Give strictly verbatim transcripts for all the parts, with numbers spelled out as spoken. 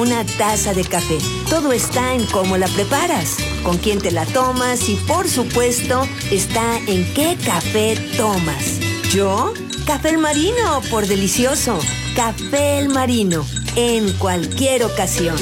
una taza de café. Todo está en cómo la preparas, con quién te la tomas y, por supuesto, está en qué café tomas. ¿Yo? Café El Marino, por delicioso. Café El Marino, en cualquier ocasión.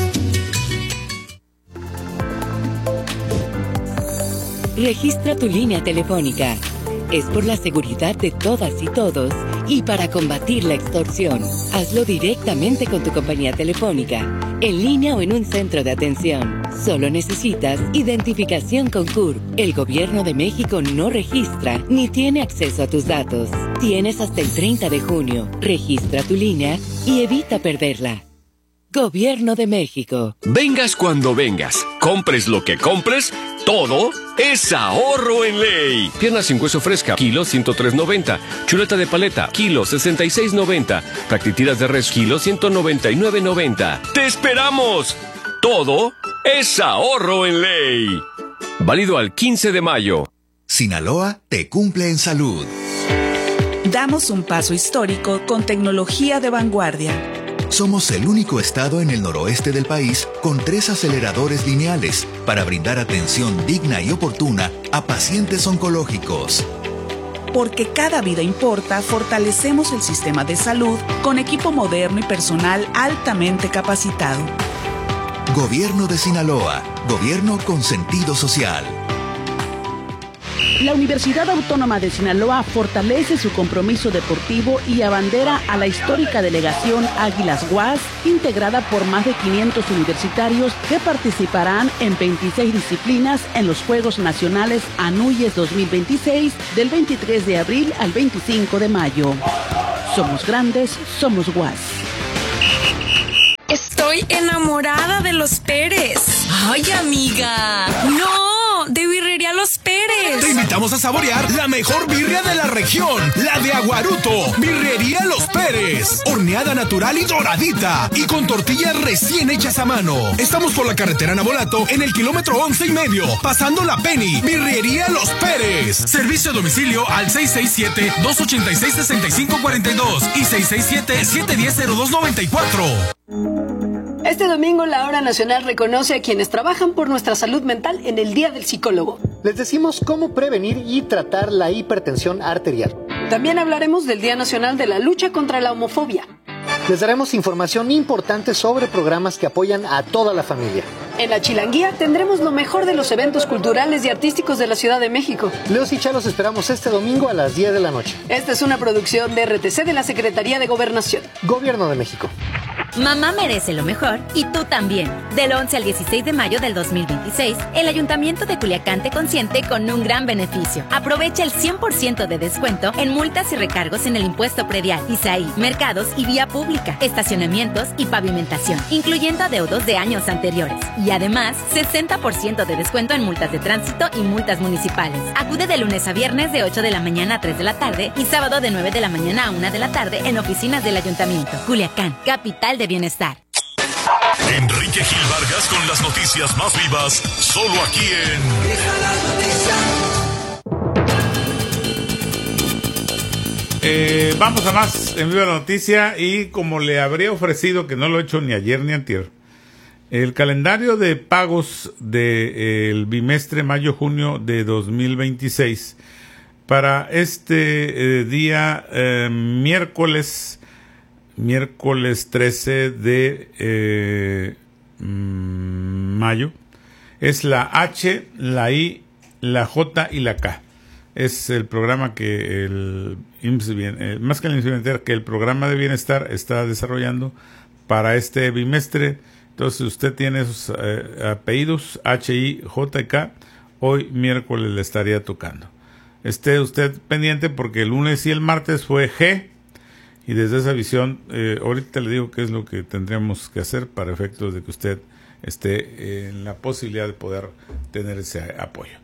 Registra tu línea telefónica. Es por la seguridad de todas y todos y para combatir la extorsión. Hazlo directamente con tu compañía telefónica, en línea o en un centro de atención. Solo necesitas identificación con C U R. El Gobierno de México no registra ni tiene acceso a tus datos. Tienes hasta el treinta de junio. Registra tu línea y evita perderla. Gobierno de México. Vengas cuando vengas, compres lo que compres, todo es ahorro en ley. Pierna sin hueso fresca, kilo ciento tres noventa. Chuleta de paleta, kilo sesenta y seis noventa. Fractitiras de res, kilo ciento noventa y nueve noventa. ¡Te esperamos! Todo es ahorro en ley. Válido al quince de mayo. Sinaloa te cumple en salud. Damos un paso histórico con tecnología de vanguardia. Somos el único estado en el noroeste del país con tres aceleradores lineales para brindar atención digna y oportuna a pacientes oncológicos. Porque cada vida importa, fortalecemos el sistema de salud con equipo moderno y personal altamente capacitado. Gobierno de Sinaloa, gobierno con sentido social. La Universidad Autónoma de Sinaloa fortalece su compromiso deportivo y abandera a la histórica delegación Águilas U A S, integrada por más de quinientos universitarios que participarán en veintiséis disciplinas en los Juegos Nacionales ANUYES dos mil veintiséis del veintitrés de abril al veinticinco de mayo. Somos grandes, somos U A S. Estoy enamorada de los Pérez. ¡Ay, amiga! ¡No! ¡De Birrería Los Pérez! Te invitamos a saborear la mejor birria de la región, la de Aguaruto. Birrería Los Pérez. Horneada natural y doradita. Y con tortillas recién hechas a mano. Estamos por la carretera Navolato en el kilómetro once y medio, pasando la Penny. Birrería Los Pérez. Servicio a domicilio al seis seis siete, dos ocho seis, seis cinco cuatro dos y seis seis siete, siete uno cero, cero dos nueve cuatro. Este domingo la Hora Nacional reconoce a quienes trabajan por nuestra salud mental en el Día del Psicólogo. Les decimos cómo prevenir y tratar la hipertensión arterial. También hablaremos del Día Nacional de la Lucha contra la Homofobia. Les daremos información importante sobre programas que apoyan a toda la familia. En la Chilanguía tendremos lo mejor de los eventos culturales y artísticos de la Ciudad de México. Leos y Cha los esperamos este domingo a las diez de la noche. Esta es una producción de R T C de la Secretaría de Gobernación. Gobierno de México. Mamá merece lo mejor y tú también. Del once al dieciséis de mayo del dos mil veintiséis, el Ayuntamiento de Culiacán te consiente con un gran beneficio. Aprovecha el cien por ciento de descuento en multas y recargos en el impuesto predial, I S A I, mercados y vía pública, estacionamientos y pavimentación, incluyendo adeudos de años anteriores. Y además, sesenta por ciento de descuento en multas de tránsito y multas municipales. Acude de lunes a viernes de ocho de la mañana a tres de la tarde y sábado de nueve de la mañana a una de la tarde en oficinas del Ayuntamiento. Culiacán, capital de bienestar. Enrique Gil Vargas con las noticias más vivas, solo aquí en... Eh, vamos a más en Viva la Noticia, y como le habría ofrecido, que no lo he hecho ni ayer ni antier, el calendario de pagos del bimestre mayo-junio de dos mil veintiséis para este eh, día eh, miércoles miércoles trece de eh, mayo es la H, la I, la J y la K. Es el programa que el I M S S, eh, más que el I M S S Bienestar, que el programa de bienestar está desarrollando para este bimestre. Entonces, usted tiene esos eh, apellidos H, I, J y K, hoy miércoles le estaría tocando. Esté usted pendiente porque el lunes y el martes fue G, y desde esa visión, eh, ahorita le digo qué es lo que tendríamos que hacer para efectos de que usted esté en la posibilidad de poder tener ese apoyo.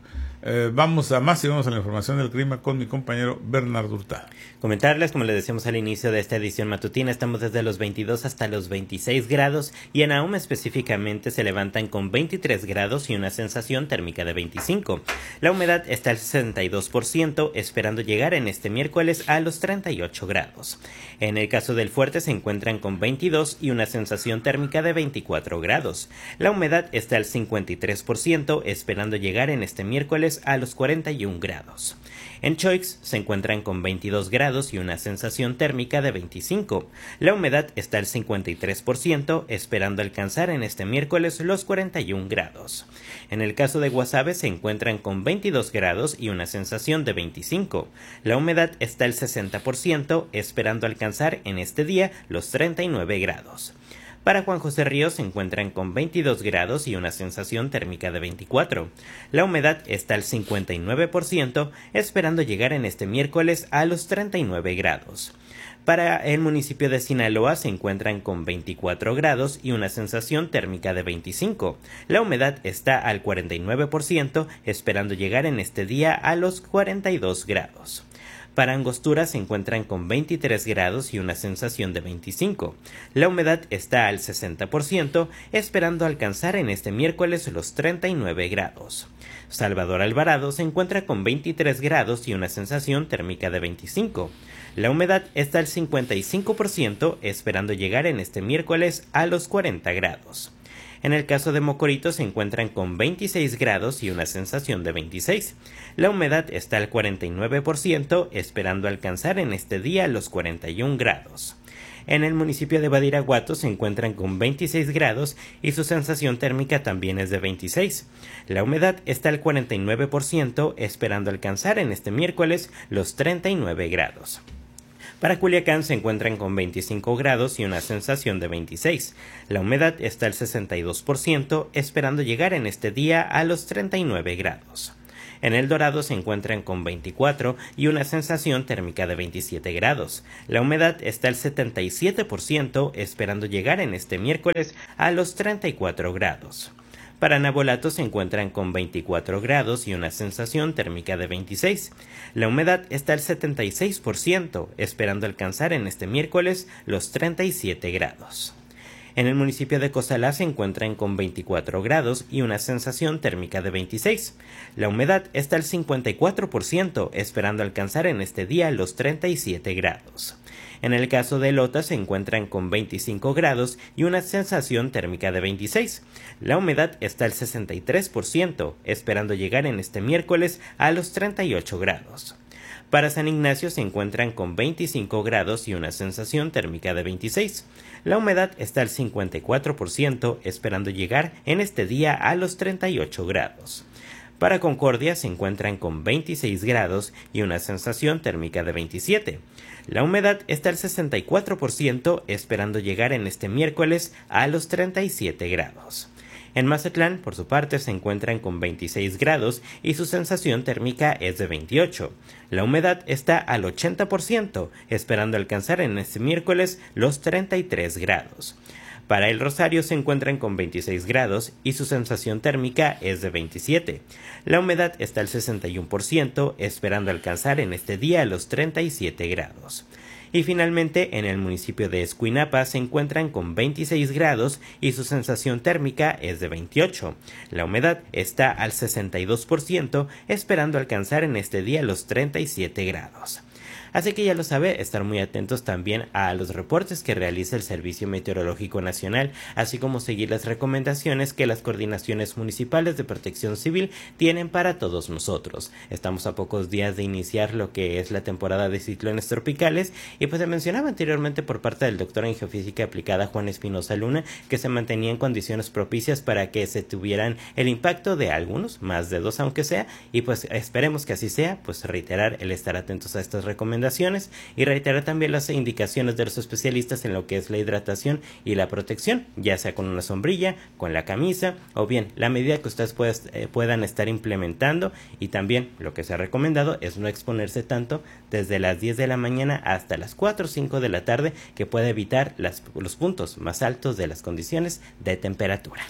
Eh, vamos a más y vamos a la información del clima con mi compañero Bernardo Hurtado. Comentarles, como les decíamos al inicio de esta edición matutina, estamos desde los veintidós hasta los veintiséis grados y en Ahome específicamente se levantan con veintitrés grados y una sensación térmica de veinticinco. La humedad está al sesenta y dos por ciento, esperando llegar en este miércoles a los treinta y ocho grados. En el caso del Fuerte se encuentran con veintidós y una sensación térmica de veinticuatro grados. La humedad está al cincuenta y tres por ciento, esperando llegar en este miércoles a los cuarenta y un grados. En Choix se encuentran con veintidós grados y una sensación térmica de veinticinco. La humedad está al cincuenta y tres por ciento, esperando alcanzar en este miércoles los cuarenta y un grados. En el caso de Guasave se encuentran con veintidós grados y una sensación de veinticinco. La humedad está al sesenta por ciento, esperando alcanzar en este día los treinta y nueve grados. Para Juan José Ríos se encuentran con veintidós grados y una sensación térmica de veinticuatro. La humedad está al cincuenta y nueve por ciento, esperando llegar en este miércoles a los treinta y nueve grados. Para el municipio de Sinaloa se encuentran con veinticuatro grados y una sensación térmica de veinticinco. La humedad está al cuarenta y nueve por ciento, esperando llegar en este día a los cuarenta y dos grados. Para Angostura se encuentran con veintitrés grados y una sensación de veinticinco. La humedad está al sesenta por ciento, esperando alcanzar en este miércoles los treinta y nueve grados. Salvador Alvarado se encuentra con veintitrés grados y una sensación térmica de veinticinco. La humedad está al cincuenta y cinco por ciento, esperando llegar en este miércoles a los cuarenta grados. En el caso de Mocorito se encuentran con veintiséis grados y una sensación de veintiséis. La humedad está al cuarenta y nueve por ciento, esperando alcanzar en este día los cuarenta y un grados. En el municipio de Badiraguato se encuentran con veintiséis grados y su sensación térmica también es de veintiséis. La humedad está al cuarenta y nueve por ciento, esperando alcanzar en este miércoles los treinta y nueve grados. Para Culiacán se encuentran con veinticinco grados y una sensación de veintiséis. La humedad está al sesenta y dos por ciento, esperando llegar en este día a los treinta y nueve grados. En El Dorado se encuentran con veinticuatro y una sensación térmica de veintisiete grados. La humedad está al setenta y siete por ciento, esperando llegar en este miércoles a los treinta y cuatro grados. Para Nabolato se encuentran con veinticuatro grados y una sensación térmica de veintiséis. La humedad está al setenta y seis por ciento, esperando alcanzar en este miércoles los treinta y siete grados. En el municipio de Cozalá se encuentran con veinticuatro grados y una sensación térmica de veintiséis. La humedad está al cincuenta y cuatro por ciento, esperando alcanzar en este día los treinta y siete grados. En el caso de Lota se encuentran con veinticinco grados y una sensación térmica de veintiséis. La humedad está al sesenta y tres por ciento, esperando llegar en este miércoles a los treinta y ocho grados. Para San Ignacio se encuentran con veinticinco grados y una sensación térmica de veintiséis. La humedad está al cincuenta y cuatro por ciento, esperando llegar en este día a los treinta y ocho grados. Para Concordia se encuentran con veintiséis grados y una sensación térmica de veintisiete. La humedad está al sesenta y cuatro por ciento, esperando llegar en este miércoles a los treinta y siete grados. En Mazatlán, por su parte, se encuentran con veintiséis grados y su sensación térmica es de veintiocho. La humedad está al ochenta por ciento, esperando alcanzar en este miércoles los treinta y tres grados. Para El Rosario se encuentran con veintiséis grados y su sensación térmica es de veintisiete. La humedad está al sesenta y uno por ciento, esperando alcanzar en este día los treinta y siete grados. Y finalmente, en el municipio de Escuinapa se encuentran con veintiséis grados y su sensación térmica es de veintiocho. La humedad está al sesenta y dos por ciento, esperando alcanzar en este día los treinta y siete grados. Así que ya lo sabe, estar muy atentos también a los reportes que realiza el Servicio Meteorológico Nacional, así como seguir las recomendaciones que las coordinaciones municipales de protección civil tienen para todos nosotros. Estamos a pocos días de iniciar lo que es la temporada de ciclones tropicales y pues se mencionaba anteriormente por parte del doctor en geofísica aplicada Juan Espinosa Luna que se mantenía en condiciones propicias para que se tuvieran el impacto de algunos, más de dos aunque sea, y pues esperemos que así sea, pues reiterar el estar atentos a estas recomendaciones y reiterar también las indicaciones de los especialistas en lo que es la hidratación y la protección, ya sea con una sombrilla, con la camisa o bien la medida que ustedes pues, eh, puedan estar implementando. Y también lo que se ha recomendado es no exponerse tanto desde las diez de la mañana hasta las cuatro o cinco de la tarde, que puede evitar las, los puntos más altos de las condiciones de temperatura.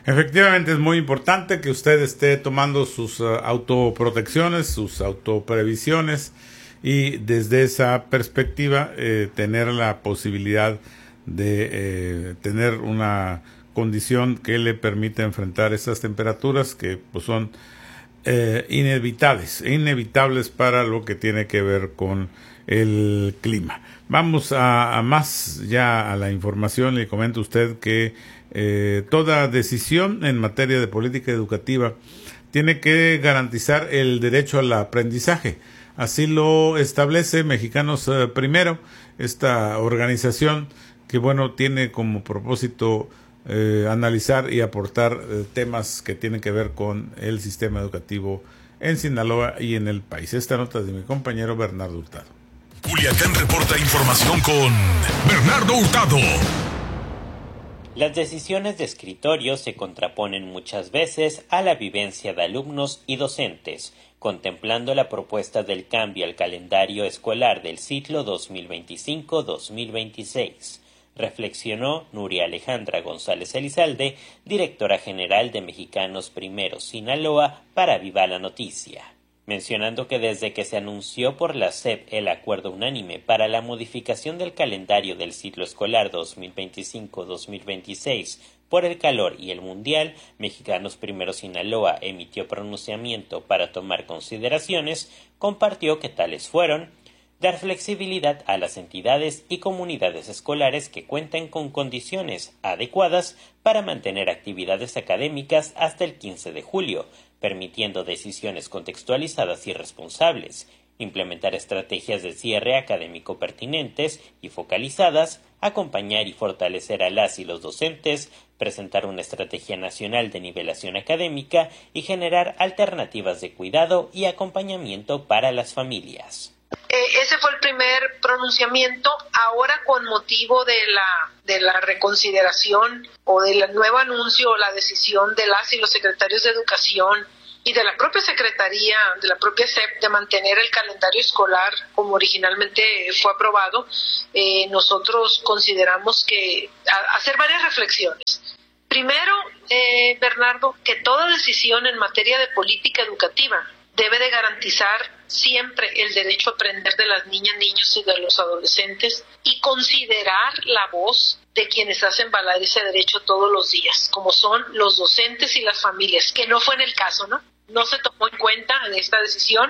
Efectivamente es muy importante que usted esté tomando sus uh, autoprotecciones, sus autoprevisiones y desde esa perspectiva eh, tener la posibilidad de eh, tener una condición que le permita enfrentar esas temperaturas que pues son eh, inevitables, inevitables para lo que tiene que ver con el clima. Vamos a, a más ya a la información. Le comento a usted que eh, toda decisión en materia de política educativa tiene que garantizar el derecho al aprendizaje. Así lo establece Mexicanos eh, Primero, esta organización que bueno tiene como propósito eh, analizar y aportar eh, temas que tienen que ver con el sistema educativo en Sinaloa y en el país. Esta nota es de mi compañero Bernardo Hurtado. Culiacán reporta información con Bernardo Hurtado. Las decisiones de escritorio se contraponen muchas veces a la vivencia de alumnos y docentes, contemplando la propuesta del cambio al calendario escolar del ciclo dos mil veinticinco dos mil veintiséis. Reflexionó Nuria Alejandra González Elizalde, directora general de Mexicanos Primero Sinaloa, para Viva la Noticia, mencionando que desde que se anunció por la S E P el acuerdo unánime para la modificación del calendario del ciclo escolar dos mil veinticinco dos mil veintiséis por el calor y el mundial, Mexicanos Primero Sinaloa emitió pronunciamiento para tomar consideraciones, compartió que tales fueron: dar flexibilidad a las entidades y comunidades escolares que cuenten con condiciones adecuadas para mantener actividades académicas hasta el quince de julio, permitiendo decisiones contextualizadas y responsables, implementar estrategias de cierre académico pertinentes y focalizadas, acompañar y fortalecer a las y los docentes, presentar una estrategia nacional de nivelación académica y generar alternativas de cuidado y acompañamiento para las familias. Eh, ese fue el primer pronunciamiento. Ahora, con motivo de la de la reconsideración o del nuevo anuncio o la decisión de las y los secretarios de Educación y de la propia Secretaría, de la propia S E P, de mantener el calendario escolar como originalmente fue aprobado, eh, nosotros consideramos que a, hacer varias reflexiones. Primero, eh, Bernardo, que toda decisión en materia de política educativa debe de garantizar siempre el derecho a aprender de las niñas, niños y de los adolescentes y considerar la voz de quienes hacen valer ese derecho todos los días, como son los docentes y las familias, que no fue en el caso, ¿no? No se tomó en cuenta en esta decisión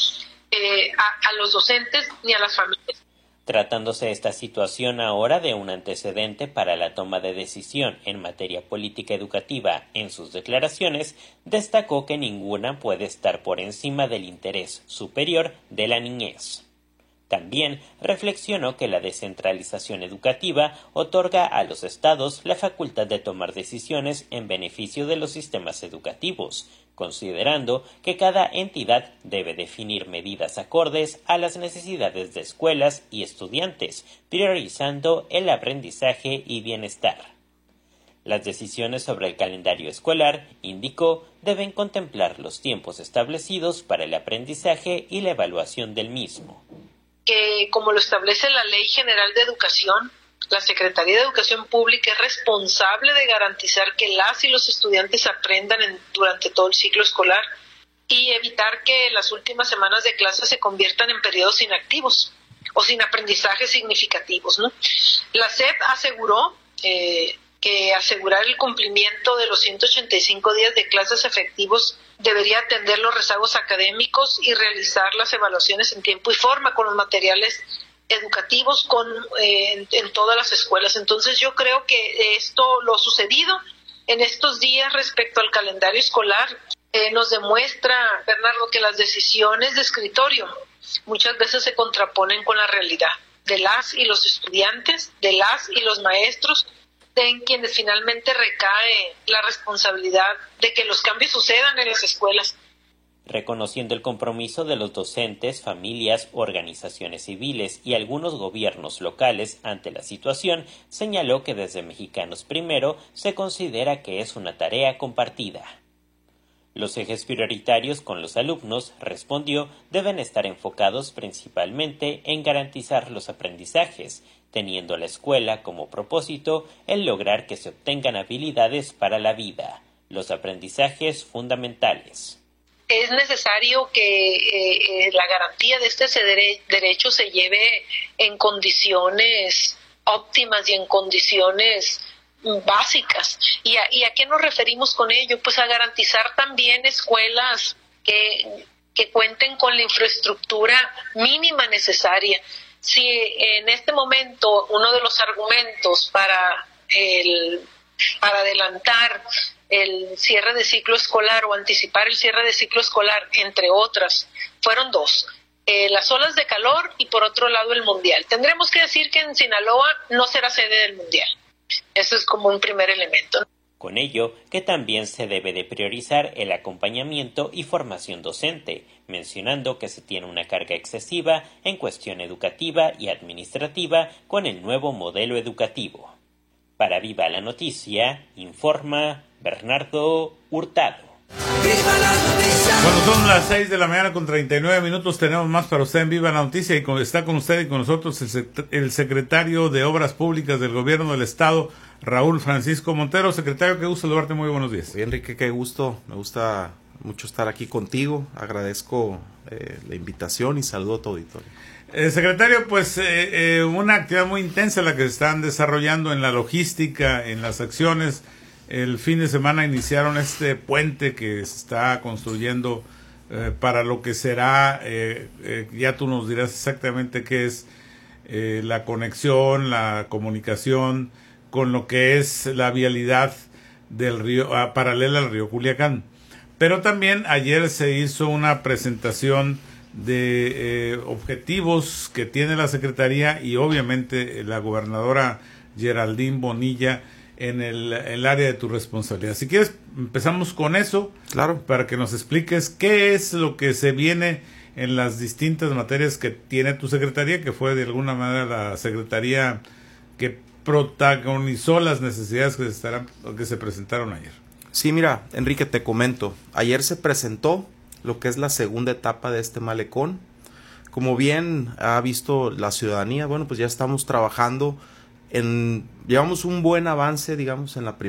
eh, a, a los docentes ni a las familias. Tratándose esta situación ahora de un antecedente para la toma de decisión en materia política educativa, en sus declaraciones destacó que ninguna puede estar por encima del interés superior de la niñez. También reflexionó que la descentralización educativa otorga a los estados la facultad de tomar decisiones en beneficio de los sistemas educativos, considerando que cada entidad debe definir medidas acordes a las necesidades de escuelas y estudiantes, priorizando el aprendizaje y bienestar. Las decisiones sobre el calendario escolar, indicó, deben contemplar los tiempos establecidos para el aprendizaje y la evaluación del mismo. Que, como lo establece la Ley General de Educación, la Secretaría de Educación Pública es responsable de garantizar que las y los estudiantes aprendan en, durante todo el ciclo escolar y evitar que las últimas semanas de clase se conviertan en periodos inactivos o sin aprendizajes significativos, ¿no? La S E P aseguró eh, que asegurar el cumplimiento de los ciento ochenta y cinco días de clases efectivos debería atender los rezagos académicos y realizar las evaluaciones en tiempo y forma con los materiales educativos con eh, en, en todas las escuelas. Entonces yo creo que esto, lo sucedido en estos días respecto al calendario escolar, eh, nos demuestra, Bernardo, que las decisiones de escritorio muchas veces se contraponen con la realidad de las y los estudiantes, de las y los maestros, en quienes finalmente recae la responsabilidad de que los cambios sucedan en las escuelas. Reconociendo el compromiso de los docentes, familias, organizaciones civiles y algunos gobiernos locales ante la situación, señaló que desde Mexicanos Primero se considera que es una tarea compartida. Los ejes prioritarios con los alumnos, respondió, deben estar enfocados principalmente en garantizar los aprendizajes, teniendo la escuela como propósito el lograr que se obtengan habilidades para la vida, los aprendizajes fundamentales. Es necesario que eh, la garantía de este dere- derecho se lleve en condiciones óptimas y en condiciones básicas. ¿Y a, ¿Y a qué nos referimos con ello? Pues a garantizar también escuelas que, que cuenten con la infraestructura mínima necesaria. Si en este momento uno de los argumentos para, el, para adelantar el cierre de ciclo escolar o anticipar el cierre de ciclo escolar, entre otras, fueron dos. Eh, las olas de calor y por otro lado el mundial. Tendremos que decir que en Sinaloa no será sede del mundial. Eso es como un primer elemento. Con ello, que también se debe de priorizar el acompañamiento y formación docente, mencionando que se tiene una carga excesiva en cuestión educativa y administrativa con el nuevo modelo educativo. Para Viva la Noticia, informa Bernardo Hurtado. Bueno, son las seis de la mañana con treinta y nueve minutos. Tenemos más para usted en Viva la Noticia y con, está con usted y con nosotros el, sec- el secretario de Obras Públicas del Gobierno del Estado, Raúl Francisco Montero. Secretario, qué gusto saludarte. Muy buenos días. Bien, Enrique, qué gusto. Me gusta mucho estar aquí contigo. Agradezco eh, la invitación y saludo a tu auditorio. Eh, secretario, pues eh, eh, una actividad muy intensa la que se están desarrollando en la logística, en las acciones. El fin de semana iniciaron este puente que se está construyendo eh, para lo que será, eh, eh, ya tú nos dirás exactamente qué es eh, la conexión, la comunicación con lo que es la vialidad del río, ah, paralela al río Culiacán. Pero también ayer se hizo una presentación de eh, objetivos que tiene la Secretaría y obviamente la gobernadora Geraldine Bonilla en el, el área de tu responsabilidad. Si quieres, empezamos con eso. Claro. Para que nos expliques qué es lo que se viene en las distintas materias que tiene tu secretaría, que fue de alguna manera la secretaría que protagonizó las necesidades que se, estarán, que se presentaron ayer. Sí, mira, Enrique, te comento. Ayer se presentó lo que es la segunda etapa de este malecón. Como bien ha visto la ciudadanía, bueno, pues ya estamos trabajando en, llevamos un buen avance, digamos, en la primera